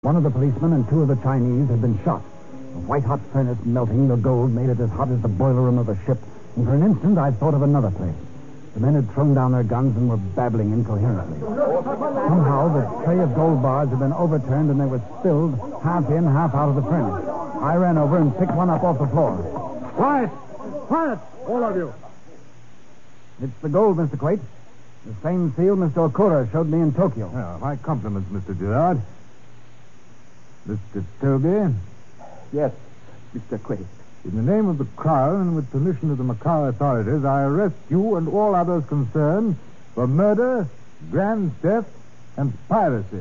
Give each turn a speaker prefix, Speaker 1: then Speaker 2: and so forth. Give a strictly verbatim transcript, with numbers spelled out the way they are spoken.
Speaker 1: One of the policemen and two of the Chinese had been shot. A white-hot furnace melting the gold made it as hot as the boiler room of a ship, and for an instant I thought of another place. The men had thrown down their guns and were babbling incoherently. Somehow the tray of gold bars had been overturned and they were spilled half in, half out of the furnace. I ran over and picked one up off the floor.
Speaker 2: Quiet! Quiet! All of you.
Speaker 1: It's the gold, Mister Quate. The same seal Mister Okura showed me in Tokyo.
Speaker 2: Well, my compliments, Mister Gerard. Mister Toby?
Speaker 3: Yes, Mister Quate.
Speaker 2: In the name of the Crown and with permission of the Macau authorities, I arrest you and all others concerned for murder, grand theft, and piracy.